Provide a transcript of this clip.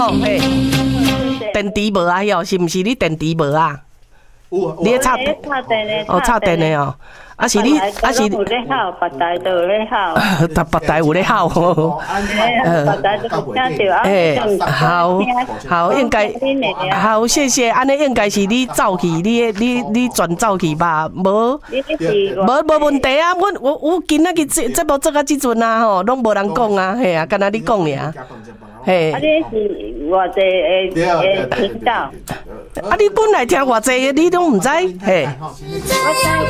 哦嘿，电池无啊？哟，是毋是你电池无啊？你插电哦，插电的哦。啊是你啊是有咧好，别台都有咧好， 别台有咧好。 别台都有听到。 诶，好，应该好，谢谢。安尼应该是你走去，你转走去吧？无问题啊。我今仔日节目做到即阵啊吼，拢无人讲啊，嘿啊，干那你讲尔。嘿， 啊，你是偌济会听到？ 啊，你本来听偌济，你拢毋知，嘿。 我